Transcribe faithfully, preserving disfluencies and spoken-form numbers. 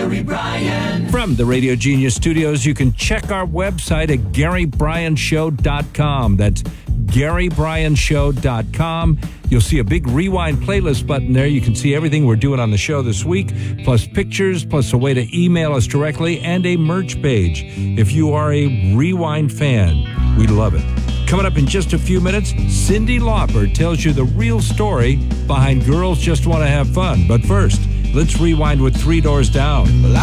Gary Bryan. From the Radio Genius Studios, you can check our website at gary bryan show dot com. That's gary bryan show dot com. You'll see a big rewind playlist button there. You can see everything we're doing on the show this week, plus pictures, plus a way to email us directly, and a merch page. If you are a rewind fan, we love it. Coming up in just a few minutes, Cyndi Lauper tells you the real story behind Girls Just Want to Have Fun. But first, let's rewind with Three Doors Down.